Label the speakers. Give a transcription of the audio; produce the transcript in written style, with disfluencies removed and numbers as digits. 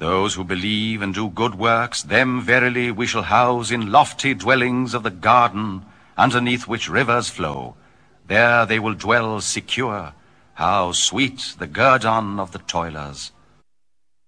Speaker 1: Those who believe and do good works, them verily we shall house in lofty dwellings of the garden, underneath which rivers flow. There they will dwell secure. How sweet the guerdon of the toilers!